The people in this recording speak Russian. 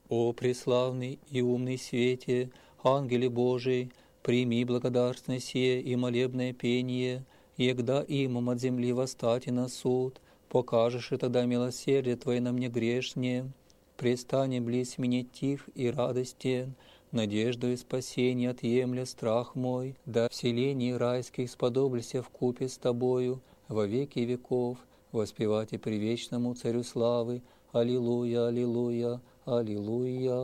О преславный и умный свете, ангеле Божий, прими благодарственное сие и молебное пение, егда имам от земли восстать и на суд, покажешь и тогда милосердие Твое на мне грешне, предстане близ мне тих и радостен, надежду и спасение отъемля страх мой, да вселений райских сподоблься вкупе с Тобою во веки веков, воспевать и привечному Царю славы. Аллилуйя, аллилуйя, аллилуйя.